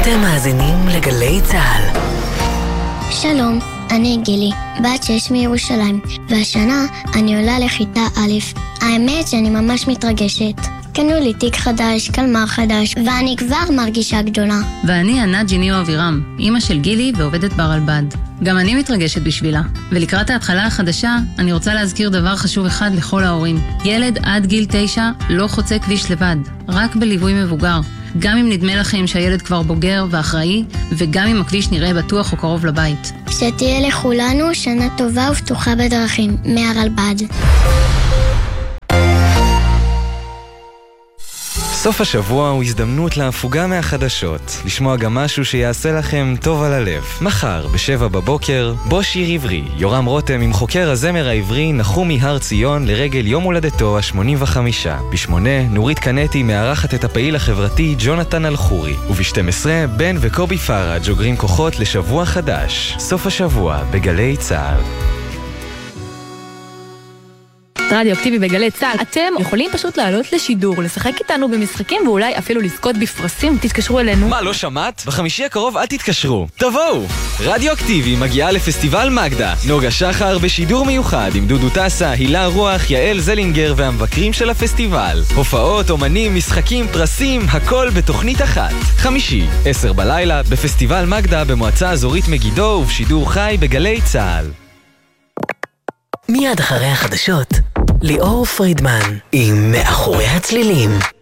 אתם מאזינים לגלי צהל. שלום, אני גילי, בת 6 מירושלים, והשנה אני עולה לכיתה א'. האמת שאני ממש מתרגשת. קנו לי תיק חדש, קלמר חדש, ואני כבר מרגישה גדולה. ואני ענת ג'יניו אבירם, אמא של גילי ועובדת ברלב"ד. גם אני מתרגשת בשבילה. ולקראת ההתחלה החדשה, אני רוצה להזכיר דבר חשוב אחד לכל ההורים. ילד עד גיל 9 לא חוצה כביש לבד, רק בליווי מבוגר. גם אם נדמה לכם שהילד כבר בוגר ואחראי, וגם אם הכביש נראה בטוח או קרוב לבית. שתהיה לכולנו שנה טובה ופתוחה בדרכים, מהרלב"ד. סוף השבוע הוא הזדמנות להפוגה מהחדשות, לשמוע גם משהו שיעשה לכם טוב על הלב. מחר, ב7 בבוקר, בוא שיר עברי. יורם רותם עם חוקר הזמר העברי נחומי הר ציון לרגל יום הולדתו ה-85. ב8, נורית קנטי מארחת את הפעיל החברתי ג'ונתן אלחורי. וב12, בן וקובי פארג' אוגרים כוחות לשבוע חדש. סוף השבוע בגלי צהל. רדיו אקטיבי בגלי צהל. אתם יכולים פשוט לעלות לשידור, לשחק איתנו במשחקים ואולי אפילו לזכות בפרסים. תתקשרו אלינו. מה, לא שמעת? בחמישי הקרוב אל תתקשרו. תבואו! רדיו אקטיבי מגיעה לפסטיבל מגדה. נוגה שחר בשידור מיוחד עם דודו טסה, הילה רוח, יעל זלינגר והמבקרים של הפסטיבל. הופעות, אומנים, משחקים, פרסים, הכל בתוכנית אחת. חמישי, 10 בלילה, בפסטיבל מגדה במועצה אזורית מגידו ובשידור חי בגלי צהל. מיד אחרי החדשות, ליאור פרידמן עם מאחורי הצלילים.